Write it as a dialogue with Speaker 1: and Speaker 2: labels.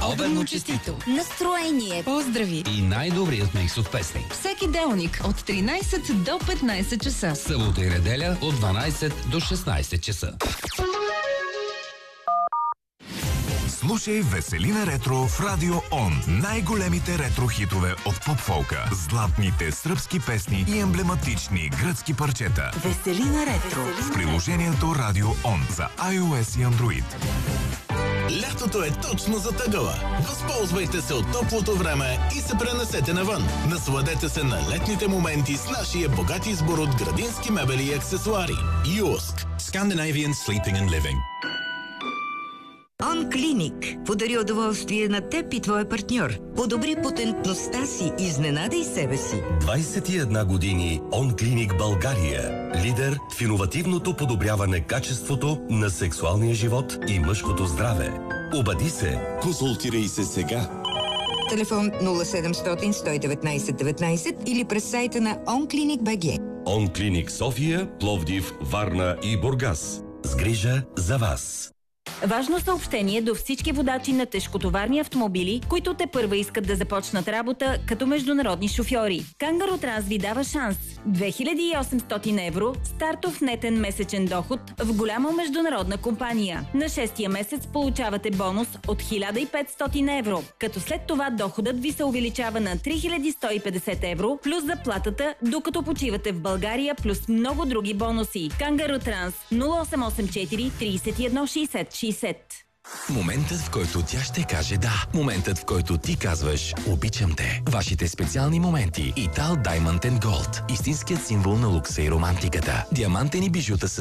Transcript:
Speaker 1: Обедно честито!
Speaker 2: Настроение!
Speaker 1: Поздрави!
Speaker 3: И най-добрият микс от песни.
Speaker 1: Всеки делник от 13 до 15 часа.
Speaker 3: Събота и неделя от 12 до 16 часа.
Speaker 4: Слушай Веселина Ретро в Радио Он. Най-големите ретро хитове от поп-фолка, златните сръбски песни и емблематични гръцки парчета.
Speaker 2: Веселина Ретро.
Speaker 4: В приложението Радио Он за iOS и Android.
Speaker 5: Лятото е точно затъгала. Възползвайте се от топлото време и се пренесете навън. Насладете се на летните моменти с нашия богат избор от градински мебели и аксесуари. ЮСК.
Speaker 6: Scandinavian Sleeping and Living.
Speaker 7: OnClinic подари удоволствие на теб и твоя партньор. Подобри потентността си и изненадай себе си.
Speaker 8: 21 години OnClinic България. Лидер в иновативното подобряване качеството на сексуалния живот и мъжкото здраве. Обади се.
Speaker 5: Консултирай се сега.
Speaker 7: Телефон 0700 119 19 или през сайта на OnClinic BG.
Speaker 8: OnClinic София, Пловдив, Варна и Бургас. С грижа за вас.
Speaker 9: Важно съобщение до всички водачи на тежкотоварни автомобили, които тепърва искат да започнат работа като международни шофьори. Кангаро Транс ви дава шанс. 2800 евро стартов нетен месечен доход в голяма международна компания. На 6-я месец получавате бонус от 1500 евро, като след това доходът ви се увеличава на 3150 евро плюс заплатата, докато почивате в България, плюс много други бонуси. Кангаро Транс 0884 31 60 60.
Speaker 10: Моментът, в който тя ще каже да. Моментът, в който ти казваш обичам те. Вашите специални моменти. Итал Diamond and Gold. Истинският символ на лукса и романтиката. Диамантени бижута с